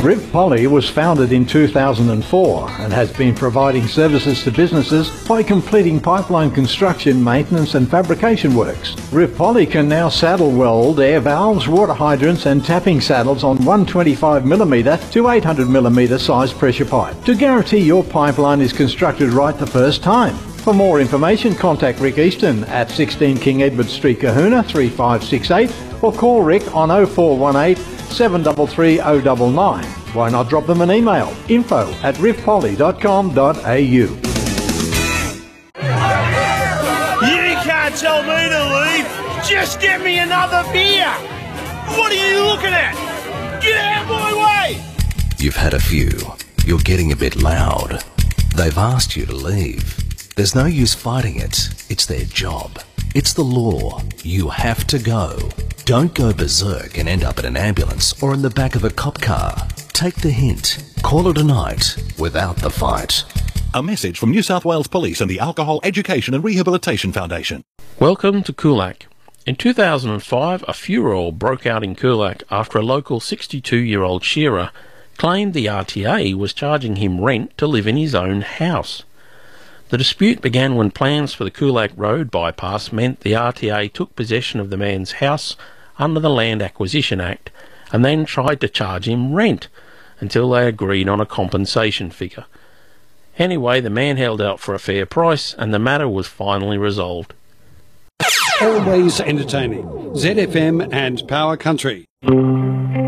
Riv Poly was founded in 2004 and has been providing services to businesses by completing pipeline construction, maintenance and fabrication works. Riv Poly can now saddle weld air valves, water hydrants and tapping saddles on 125mm to 800mm size pressure pipe to guarantee your pipeline is constructed right the first time. For more information, contact Rick Easton at 16 King Edward Street, Kahuna 3568 or call Rick on 0418 733 099. Why not drop them an email? info@rivpoly.com.au. You can't tell me to leave. Just get me another beer. What are you looking at? Get out of my way. You've had a few. You're getting a bit loud. They've asked you to leave. There's no use fighting it. It's their job. It's the law. You have to go. Don't go berserk and end up in an ambulance or in the back of a cop car. Take the hint. Call it a night without the fight. A message from New South Wales Police and the Alcohol Education and Rehabilitation Foundation. Welcome to Coolac. In 2005, a furor broke out in Coolac after a local 62-year-old shearer claimed the RTA was charging him rent to live in his own house. The dispute began when plans for the Coolac Road bypass meant the RTA took possession of the man's house under the Land Acquisition Act and then tried to charge him rent until they agreed on a compensation figure. Anyway, the man held out for a fair price and the matter was finally resolved. Always entertaining. ZFM and Power Country.